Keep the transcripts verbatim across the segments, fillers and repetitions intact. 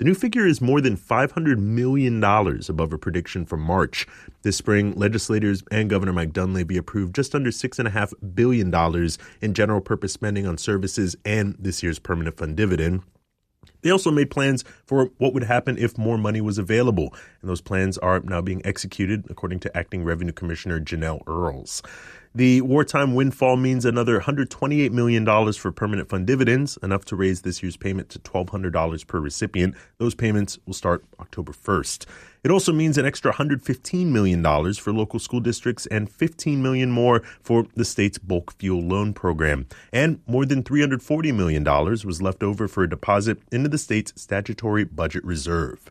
The new figure is more than five hundred million dollars above a prediction from March. This spring, legislators and Governor Mike Dunleavy approved just under six point five billion dollars in general purpose spending on services and this year's permanent fund dividend. They also made plans for what would happen if more money was available, and those plans are now being executed, according to Acting Revenue Commissioner Janelle Earls. The wartime windfall means another one hundred twenty-eight million dollars for permanent fund dividends, enough to raise this year's payment to twelve hundred dollars per recipient. Those payments will start October first. It also means an extra one hundred fifteen million dollars for local school districts and fifteen million dollars more for the state's bulk fuel loan program. And more than three hundred forty million dollars was left over for a deposit into the state's statutory budget reserve.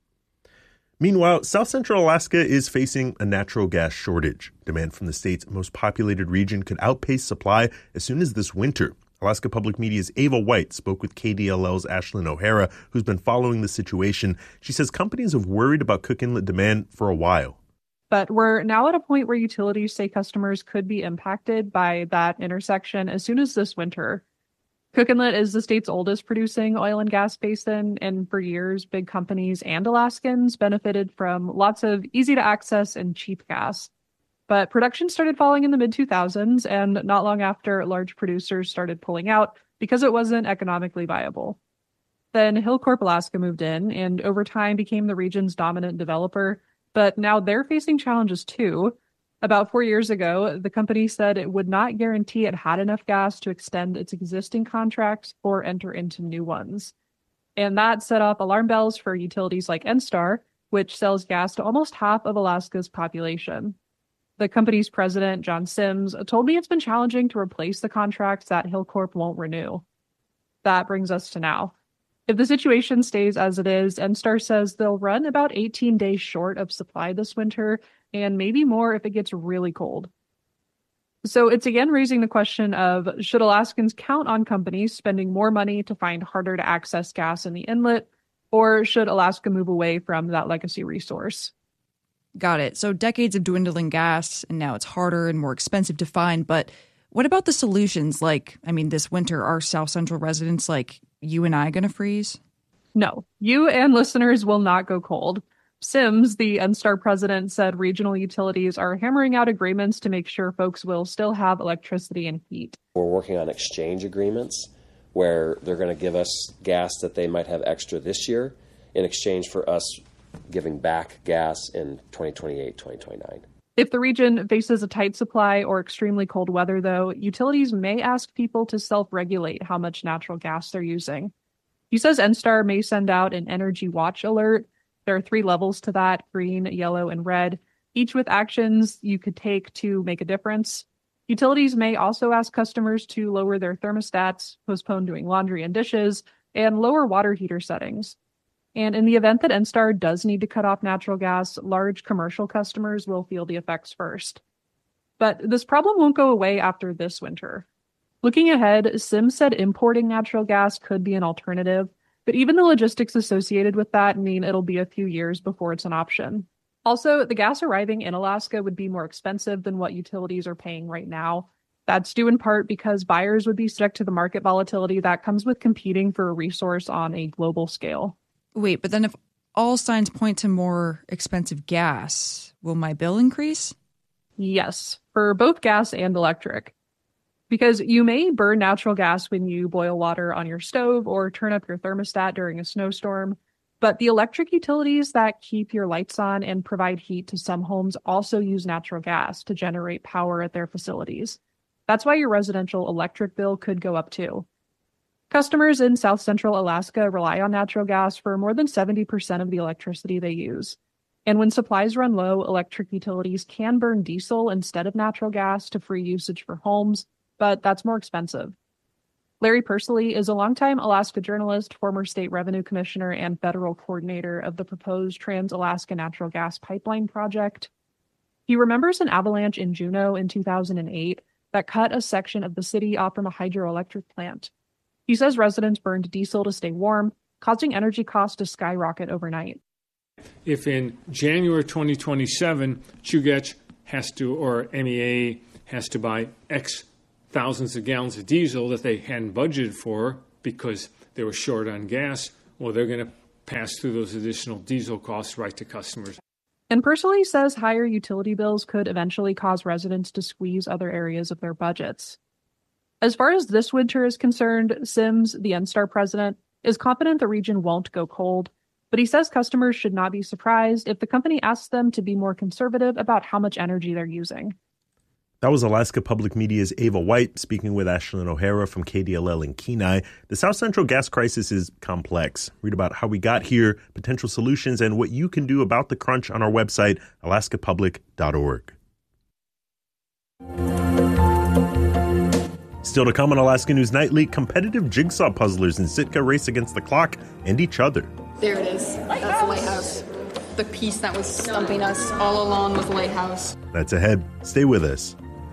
Meanwhile, South Central Alaska is facing a natural gas shortage. Demand from the state's most populated region could outpace supply as soon as this winter. Alaska Public Media's Ava White spoke with K D L L's Ashlyn O'Hara, who's been following the situation. She says companies have worried about Cook Inlet demand for a while. But we're now at a point where utilities say customers could be impacted by that intersection as soon as this winter. Cook Inlet is the state's oldest producing oil and gas basin, and for years, big companies and Alaskans benefited from lots of easy-to-access and cheap gas. But production started falling in the mid two thousands, and not long after, large producers started pulling out because it wasn't economically viable. Then Hilcorp Alaska moved in, and over time became the region's dominant developer, but now they're facing challenges too. About four years ago, the company said it would not guarantee it had enough gas to extend its existing contracts or enter into new ones. And that set off alarm bells for utilities like Enstar, which sells gas to almost half of Alaska's population. The company's president, John Sims, told me it's been challenging to replace the contracts that Hilcorp won't renew. That brings us to now. If the situation stays as it is, Enstar says they'll run about eighteen days short of supply this winter, and maybe more if it gets really cold. So it's again raising the question of, should Alaskans count on companies spending more money to find harder to access gas in the inlet, or should Alaska move away from that legacy resource? Got it. So decades of dwindling gas, and now it's harder and more expensive to find. But what about the solutions? Like, I mean, this winter, are South Central residents like you and I going to freeze? No, you and listeners will not go cold. Sims, the Enstar president, said regional utilities are hammering out agreements to make sure folks will still have electricity and heat. We're working on exchange agreements where they're going to give us gas that they might have extra this year in exchange for us giving back gas in twenty twenty-eight, twenty twenty-nine. If the region faces a tight supply or extremely cold weather, though, utilities may ask people to self-regulate how much natural gas they're using. He says Enstar may send out an energy watch alert. There are three levels to that: green, yellow, and red, each with actions you could take to make a difference. Utilities may also ask customers to lower their thermostats, postpone doing laundry and dishes, and lower water heater settings. And in the event that Enstar does need to cut off natural gas, large commercial customers will feel the effects first. But this problem won't go away after this winter. Looking ahead, Sims said importing natural gas could be an alternative, but even the logistics associated with that mean it'll be a few years before it's an option. Also, the gas arriving in Alaska would be more expensive than what utilities are paying right now. That's due in part because buyers would be stuck to the market volatility that comes with competing for a resource on a global scale. Wait, but then if all signs point to more expensive gas, will my bill increase? Yes, for both gas and electric. Because you may burn natural gas when you boil water on your stove or turn up your thermostat during a snowstorm, but the electric utilities that keep your lights on and provide heat to some homes also use natural gas to generate power at their facilities. That's why your residential electric bill could go up too. Customers in South Central Alaska rely on natural gas for more than seventy percent of the electricity they use. And when supplies run low, electric utilities can burn diesel instead of natural gas to free usage for homes, but that's more expensive. Larry Pursley is a longtime Alaska journalist, former state revenue commissioner, and federal coordinator of the proposed Trans-Alaska Natural Gas Pipeline project. He remembers an avalanche in Juneau in two thousand eight that cut a section of the city off from a hydroelectric plant. He says residents burned diesel to stay warm, causing energy costs to skyrocket overnight. If in January twenty twenty-seven, Chugach has to, or M E A has to buy X thousands of gallons of diesel that they hadn't budgeted for because they were short on gas, well, they're going to pass through those additional diesel costs right to customers. And personally says higher utility bills could eventually cause residents to squeeze other areas of their budgets. As far as this winter is concerned, Sims, the Enstar president, is confident the region won't go cold, but he says customers should not be surprised if the company asks them to be more conservative about how much energy they're using. That was Alaska Public Media's Ava White speaking with Ashlyn O'Hara from K D L L in Kenai. The South Central gas crisis is complex. Read about how we got here, potential solutions, and what you can do about the crunch on our website, alaska public dot org. Still to come on Alaska News Nightly, competitive jigsaw puzzlers in Sitka race against the clock and each other. There it is. That's the lighthouse. The piece that was stumping us all along was the lighthouse. That's ahead. Stay with us.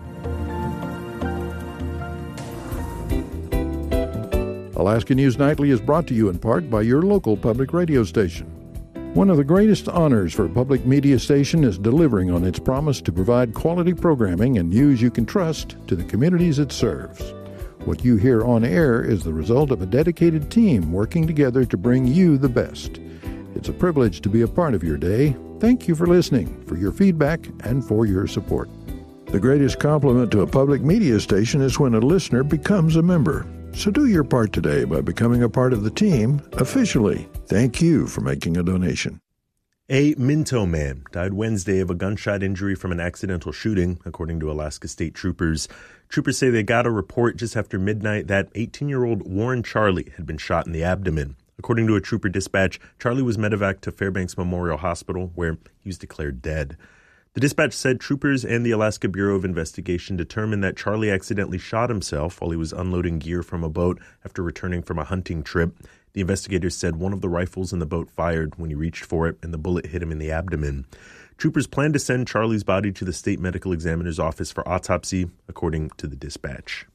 Alaska News Nightly is brought to you in part by your local public radio station. One of the greatest honors for a public media station is delivering on its promise to provide quality programming and news you can trust to the communities it serves. What you hear on air is the result of a dedicated team working together to bring you the best. It's a privilege to be a part of your day. Thank you for listening, for your feedback, and for your support. The greatest compliment to a public media station is when a listener becomes a member. So do your part today by becoming a part of the team officially. Thank you for making a donation. A Minto man died Wednesday of a gunshot injury from an accidental shooting, according to Alaska State Troopers. Troopers say they got a report just after midnight that eighteen-year-old Warren Charlie had been shot in the abdomen. According to a trooper dispatch, Charlie was medevaced to Fairbanks Memorial Hospital, where he was declared dead. The dispatch said troopers and the Alaska Bureau of Investigation determined that Charlie accidentally shot himself while he was unloading gear from a boat after returning from a hunting trip. The investigators said one of the rifles in the boat fired when he reached for it, and the bullet hit him in the abdomen. Troopers plan to send Charlie's body to the state medical examiner's office for autopsy, according to the dispatch.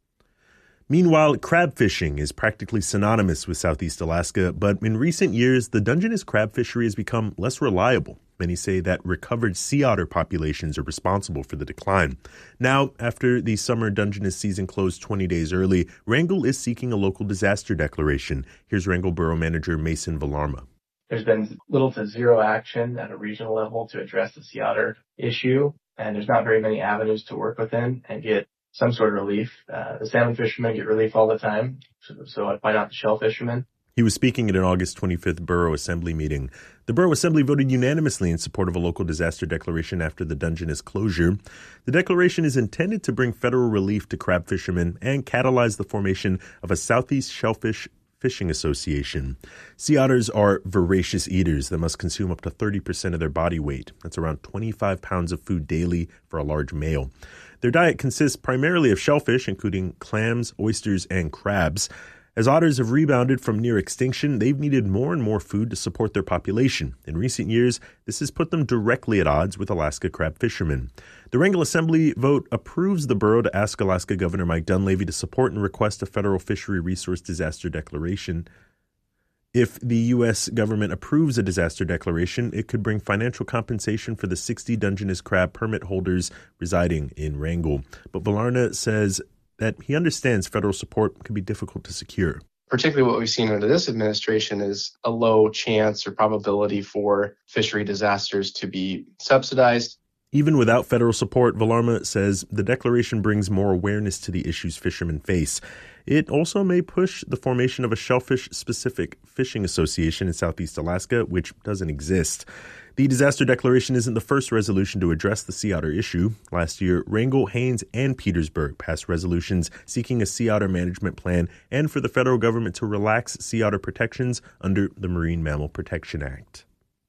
Meanwhile, crab fishing is practically synonymous with Southeast Alaska, but in recent years, the Dungeness crab fishery has become less reliable. Many say that recovered sea otter populations are responsible for the decline. Now, after the summer Dungeness season closed twenty days early, Wrangell is seeking a local disaster declaration. Here's Wrangell Borough Manager Mason Villarma. There's been little to zero action at a regional level to address the sea otter issue, and there's not very many avenues to work within and get some sort of relief. Uh, the salmon fishermen get relief all the time, so, so why not the shell fishermen? He was speaking at an August twenty-fifth Borough Assembly meeting. The Borough Assembly voted unanimously in support of a local disaster declaration after the Dungeness closure. The declaration is intended to bring federal relief to crab fishermen and catalyze the formation of a Southeast Shellfish Fishing Association. Sea otters are voracious eaters that must consume up to thirty percent of their body weight. That's around twenty-five pounds of food daily for a large male. Their diet consists primarily of shellfish, including clams, oysters, and crabs. As otters have rebounded from near extinction, they've needed more and more food to support their population. In recent years, this has put them directly at odds with Alaska crab fishermen. The Wrangell Assembly vote approves the borough to ask Alaska Governor Mike Dunleavy to support and request a federal fishery resource disaster declaration. If the U S government approves a disaster declaration, it could bring financial compensation for the sixty Dungeness crab permit holders residing in Wrangell. But Villarna says that he understands federal support can be difficult to secure. Particularly what we've seen under this administration is a low chance or probability for fishery disasters to be subsidized. Even without federal support, Villarma says the declaration brings more awareness to the issues fishermen face. It also may push the formation of a shellfish-specific fishing association in Southeast Alaska, which doesn't exist. The disaster declaration isn't the first resolution to address the sea otter issue. Last year, Wrangell, Haines, and Petersburg passed resolutions seeking a sea otter management plan and for the federal government to relax sea otter protections under the Marine Mammal Protection Act.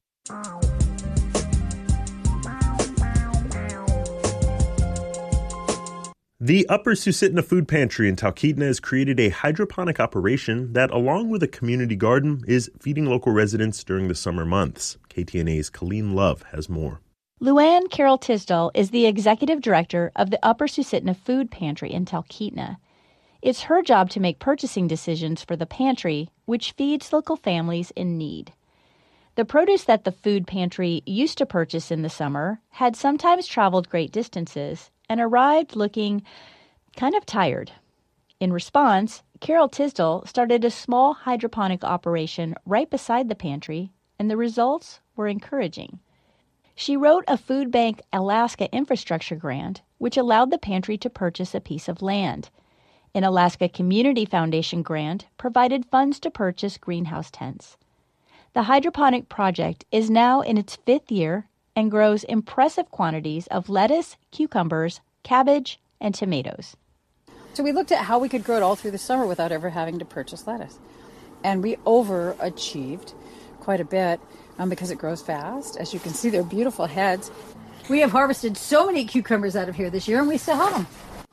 The Upper Susitna Food Pantry in Talkeetna has created a hydroponic operation that, along with a community garden, is feeding local residents during the summer months. K T N A's Colleen Love has more. Luann Carroll Tisdall is the executive director of the Upper Susitna Food Pantry in Talkeetna. It's her job to make purchasing decisions for the pantry, which feeds local families in need. The produce that the food pantry used to purchase in the summer had sometimes traveled great distances and arrived looking kind of tired. In response, Carol Tisdall started a small hydroponic operation right beside the pantry, and the results were encouraging. She wrote a Food Bank Alaska infrastructure grant, which allowed the pantry to purchase a piece of land. An Alaska Community Foundation grant provided funds to purchase greenhouse tents. The hydroponic project is now in its fifth year and grows impressive quantities of lettuce, cucumbers, cabbage, and tomatoes. So we looked at how we could grow it all through the summer without ever having to purchase lettuce. And we overachieved quite a bit um, because it grows fast. As you can see, they're beautiful heads. We have harvested so many cucumbers out of here this year, and we still have them.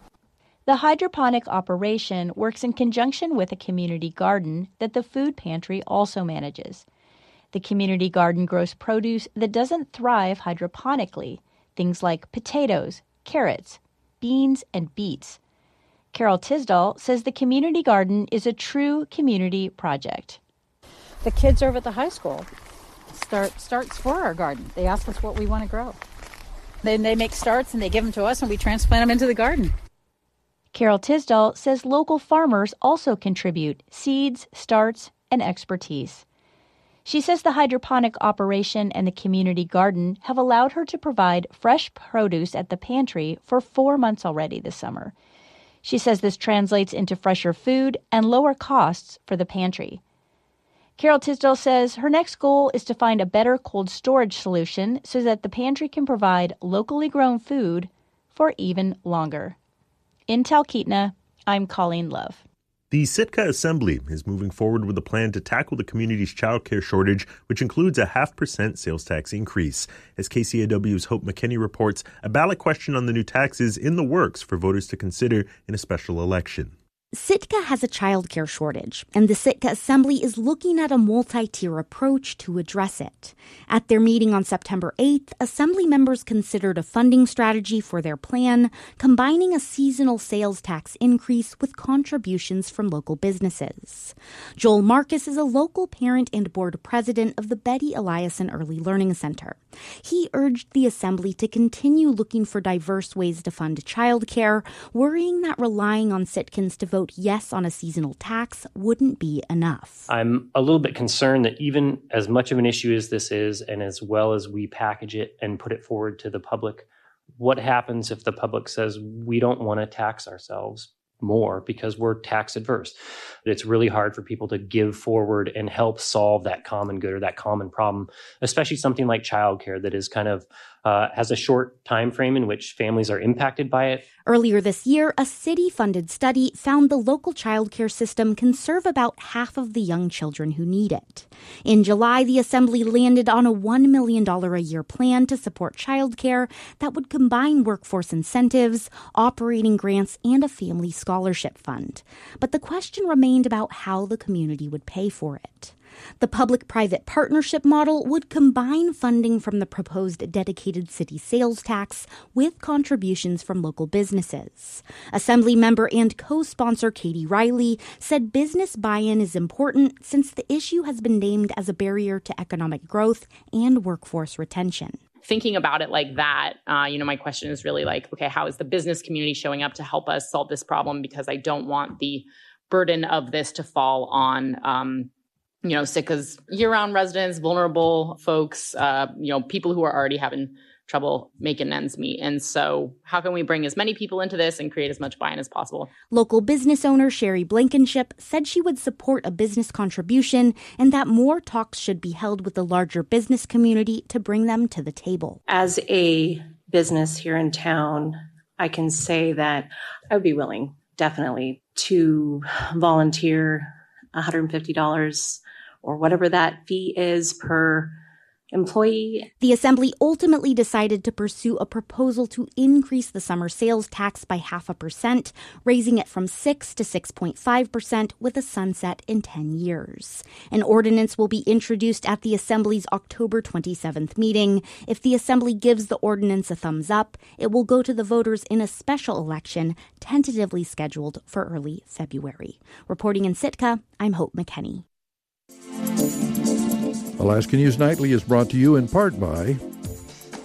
The hydroponic operation works in conjunction with a community garden that the food pantry also manages. The community garden grows produce that doesn't thrive hydroponically, things like potatoes, carrots, beans, and beets. Carol Tisdall says the community garden is a true community project. The kids over at the high school start starts for our garden. They ask us what we want to grow. Then they make starts and they give them to us and we transplant them into the garden. Carol Tisdall says local farmers also contribute seeds, starts, and expertise. She says the hydroponic operation and the community garden have allowed her to provide fresh produce at the pantry for four months already this summer. She says this translates into fresher food and lower costs for the pantry. Carol Tisdall says her next goal is to find a better cold storage solution so that the pantry can provide locally grown food for even longer. In Talkeetna, I'm Colleen Love. The Sitka Assembly is moving forward with a plan to tackle the community's childcare shortage, which includes a half percent sales tax increase. As K C A W's Hope McKinney reports, a ballot question on the new tax is in the works for voters to consider in a special election. Sitka has a childcare shortage, and the Sitka Assembly is looking at a multi-tier approach to address it. At their meeting on September eighth, Assembly members considered a funding strategy for their plan, combining a seasonal sales tax increase with contributions from local businesses. Joel Marcus is a local parent and board president of the Betty Eliason Early Learning Center. He urged the Assembly to continue looking for diverse ways to fund childcare, worrying that relying on Sitkans to vote yes on a seasonal tax wouldn't be enough. I'm a little bit concerned that even as much of an issue as this is, and as well as we package it and put it forward to the public, what happens if the public says we don't want to tax ourselves more because we're tax adverse? It's really hard for people to give forward and help solve that common good or that common problem, especially something like childcare that is kind of uh, has a short time frame in which families are impacted by it. Earlier this year, a city-funded study found the local childcare system can serve about half of the young children who need it. In July, the Assembly landed on a one million dollars a year plan to support childcare that would combine workforce incentives, operating grants, and a family scholarship fund. But the question remained about how the community would pay for it. The public-private partnership model would combine funding from the proposed dedicated city sales tax with contributions from local businesses. Assembly member and co-sponsor Katie Riley said business buy-in is important since the issue has been named as a barrier to economic growth and workforce retention. Thinking about it like that, uh, you know, my question is really like, okay, how is the business community showing up to help us solve this problem? Because I don't want the burden of this to fall on um you know, Sitka's year-round residents, vulnerable folks, uh, you know, people who are already having trouble making ends meet. And so how can we bring as many people into this and create as much buy-in as possible? Local business owner Sherry Blankenship said she would support a business contribution and that more talks should be held with the larger business community to bring them to the table. As a business here in town, I can say that I would be willing, definitely, to volunteer one hundred fifty dollars or whatever that fee is per employee. The Assembly ultimately decided to pursue a proposal to increase the summer sales tax by half a percent, raising it from six to six point five percent with a sunset in ten years. An ordinance will be introduced at the Assembly's October twenty-seventh meeting. If the Assembly gives the ordinance a thumbs up, it will go to the voters in a special election tentatively scheduled for early February. Reporting in Sitka, I'm Hope McKinney. Alaska News Nightly is brought to you in part by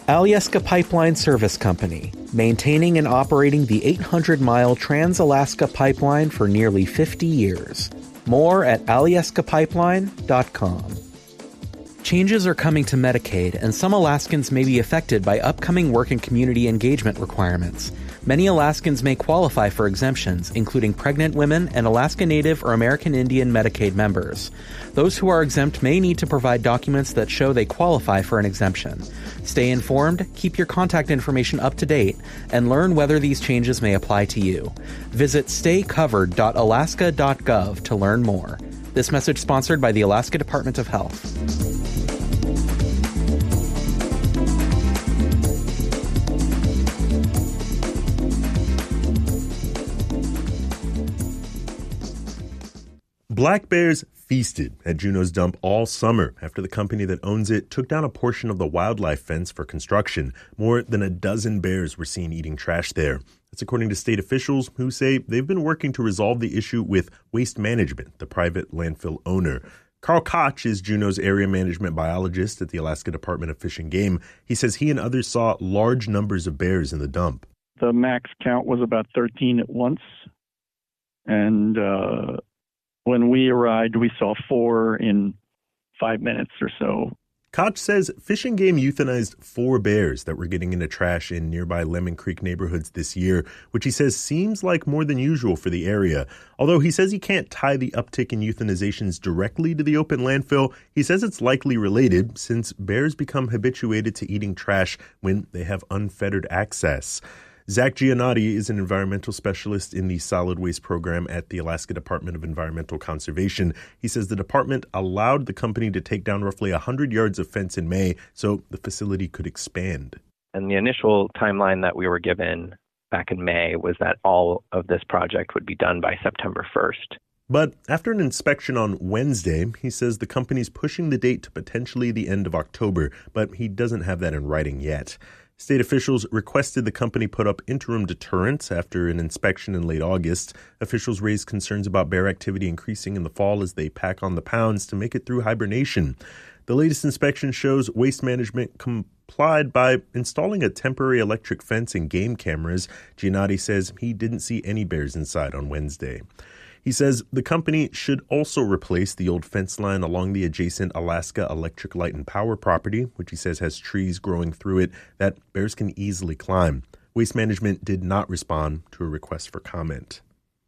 Alyeska Pipeline Service Company, maintaining and operating the eight hundred mile Trans-Alaska Pipeline for nearly fifty years. More at alyeska pipeline dot com. Changes are coming to Medicaid, and some Alaskans may be affected by upcoming work and community engagement requirements. Many Alaskans may qualify for exemptions, including pregnant women and Alaska Native or American Indian Medicaid members. Those who are exempt may need to provide documents that show they qualify for an exemption. Stay informed, keep your contact information up to date, and learn whether these changes may apply to you. Visit stay covered dot alaska dot gov to learn more. This message sponsored by the Alaska Department of Health. Black bears feasted at Juneau's dump all summer after the company that owns it took down a portion of the wildlife fence for construction. More than a dozen bears were seen eating trash there. That's according to state officials who say they've been working to resolve the issue with Waste Management, the private landfill owner. Carl Koch is Juneau's area management biologist at the Alaska Department of Fish and Game. He says he and others saw large numbers of bears in the dump. The max count was about thirteen at once, and uh when we arrived, we saw four in five minutes or so. Koch says Fish and Game euthanized four bears that were getting into trash in nearby Lemon Creek neighborhoods this year, which he says seems like more than usual for the area. Although he says he can't tie the uptick in euthanizations directly to the open landfill, he says it's likely related since bears become habituated to eating trash when they have unfettered access. Zach Giannotti is an environmental specialist in the solid waste program at the Alaska Department of Environmental Conservation. He says the department allowed the company to take down roughly one hundred yards of fence in May so the facility could expand. And the initial timeline that we were given back in May was that all of this project would be done by September first. But after an inspection on Wednesday, he says the company's pushing the date to potentially the end of October, but he doesn't have that in writing yet. State officials requested the company put up interim deterrents after an inspection in late August. Officials raised concerns about bear activity increasing in the fall as they pack on the pounds to make it through hibernation. The latest inspection shows Waste Management complied by installing a temporary electric fence and game cameras. Giannotti says he didn't see any bears inside on Wednesday. He says the company should also replace the old fence line along the adjacent Alaska Electric Light and Power property, which he says has trees growing through it that bears can easily climb. Waste Management did not respond to a request for comment.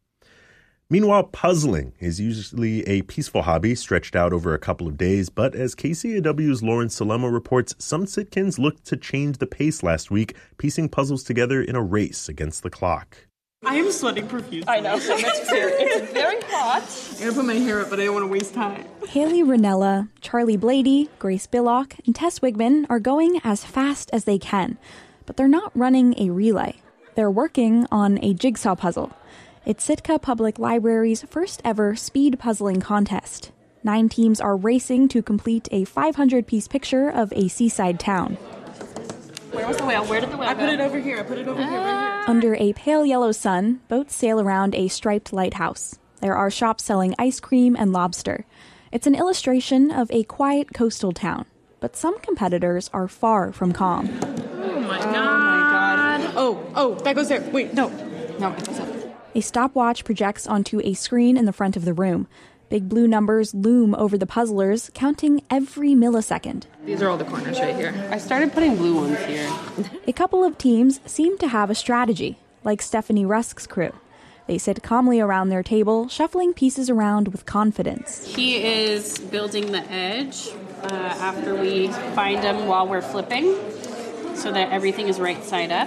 Meanwhile, puzzling is usually a peaceful hobby stretched out over a couple of days, but as K C A W's Lauren Salemo reports, some Sitkins looked to change the pace last week, piecing puzzles together in a race against the clock. I am sweating profusely. I know, so that's fair. It's very hot. I'm going to put my hair up, but I don't want to waste time. Haley Ranella, Charlie Blady, Grace Billock, and Tess Wigman are going as fast as they can, but they're not running a relay. They're working on a jigsaw puzzle. It's Sitka Public Library's first ever speed puzzling contest. Nine teams are racing to complete a five hundred piece picture of a seaside town. Where was the whale? Where did the whale I go? put it over here. I put it over ah. here, right here. Under a pale yellow sun, boats sail around a striped lighthouse. There are shops selling ice cream and lobster. It's an illustration of a quiet coastal town, but some competitors are far from calm. Oh my god. Oh my god. Oh, oh, that goes there. Wait, no. No, it goes up. A stopwatch projects onto a screen in the front of the room. Big blue numbers loom over the puzzlers, counting every millisecond. These are all the corners right here. I started putting blue ones here. A couple of teams seem to have a strategy, like Stephanie Rusk's crew. They sit calmly around their table, shuffling pieces around with confidence. He is building the edge uh, after we find him while we're flipping, so that everything is right side up.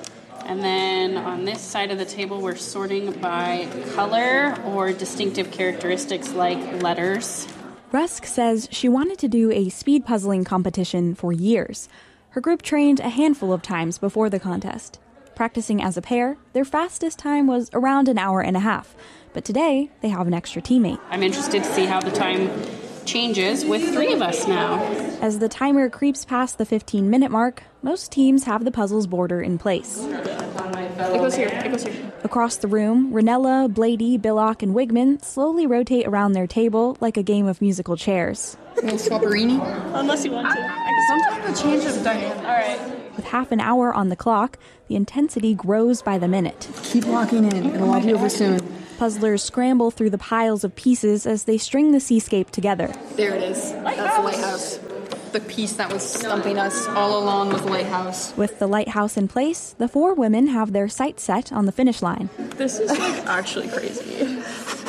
And then on this side of the table, we're sorting by color or distinctive characteristics like letters. Rusk says she wanted to do a speed puzzling competition for years. Her group trained a handful of times before the contest. Practicing as a pair, their fastest time was around an hour and a half. But today, they have an extra teammate. I'm interested to see how the time changes with three of us now. As the timer creeps past the fifteen minute mark, most teams have the puzzle's border in place. It goes here. It goes here. Across the room, Ranella, Blady, Billock, and Wigman slowly rotate around their table like a game of musical chairs. A little swapperini? Unless you want to. Sometimes a change of dynamic. All right. With half an hour on the clock, the intensity grows by the minute. Keep locking in. It'll all be over soon. Puzzlers scramble through the piles of pieces as they string the seascape together. There it is. That's the lighthouse. The piece that was stumping us all along was the lighthouse. With the lighthouse in place, the four women have their sights set on the finish line. This is like actually crazy.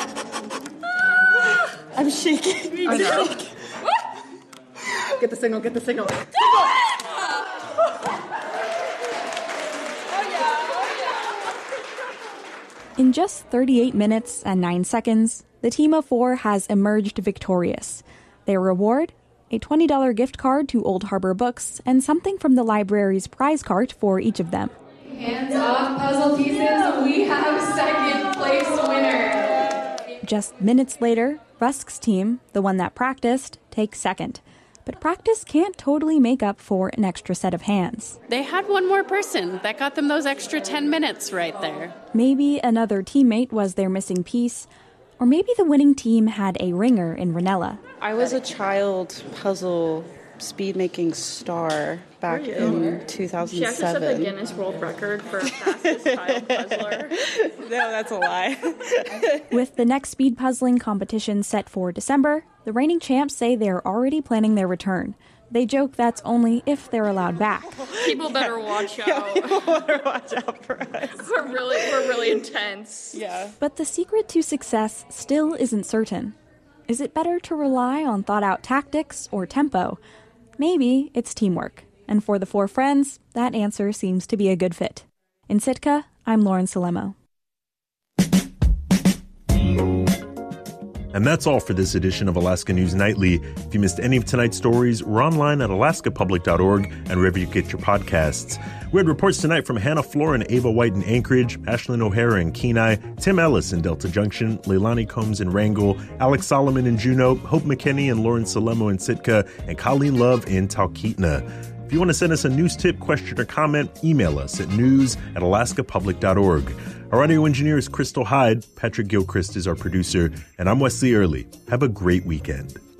I'm shaking. I know. Get the signal, get the signal. In just thirty-eight minutes and nine seconds, the team of four has emerged victorious. Their reward? A twenty dollars gift card to Old Harbor Books and something from the library's prize cart for each of them. Hands off puzzle pieces, we have second place winner. Just minutes later, Rusk's team, the one that practiced, takes second. But practice can't totally make up for an extra set of hands. They had one more person that got them those extra ten minutes right there. Maybe another teammate was their missing piece, or maybe the winning team had a ringer in Ranella. I was a child puzzle speed-making star back in two thousand seven. She actually set the Guinness World Record for fastest child puzzler. No, that's a lie. With the next speed puzzling competition set for December, the reigning champs say they're already planning their return. They joke that's only if they're allowed back. People better watch out. Yeah, people better watch out for us. We're really, we're really intense. Yeah. But the secret to success still isn't certain. Is it better to rely on thought-out tactics or tempo? Maybe it's teamwork. And for the four friends, that answer seems to be a good fit. In Sitka, I'm Lauren Salemo. And that's all for this edition of Alaska News Nightly. If you missed any of tonight's stories, we're online at alaska public dot org and wherever you get your podcasts. We had reports tonight from Hannah Floor and Ava White in Anchorage, Ashlyn O'Hara in Kenai, Tim Ellis in Delta Junction, Leilani Combs in Wrangell, Alex Solomon in Juneau, Hope McKinney and Lauren Salemo in Sitka, and Colleen Love in Talkeetna. If you want to send us a news tip, question, or comment, email us at news at alaska public dot org. Our audio engineer is Crystal Hyde. Patrick Gilchrist is our producer. And I'm Wesley Early. Have a great weekend.